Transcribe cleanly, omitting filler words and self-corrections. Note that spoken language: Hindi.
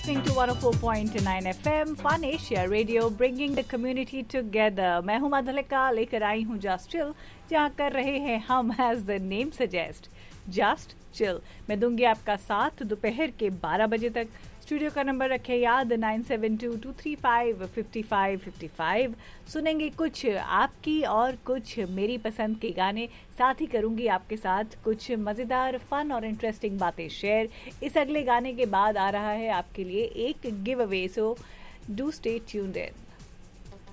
listening to 104.9 FM Fun Asia Radio, bringing the community together. मैं हूँ मधुलिका, लेकर आई हूँ Just Chill, जहाँ कर रहे हैं हम as the name suggest, Just Chill. मैं दूंगी आपका साथ दोपहर के 12 बजे तक. स्टूडियो का नंबर रखें याद 9722355555. सुनेंगे कुछ आपकी और कुछ मेरी पसंद के गाने. साथ ही करूंगी आपके साथ कुछ मज़ेदार फन और इंटरेस्टिंग बातें शेयर. इस अगले गाने के बाद आ रहा है आपके लिए एक give away, so do stay tuned in.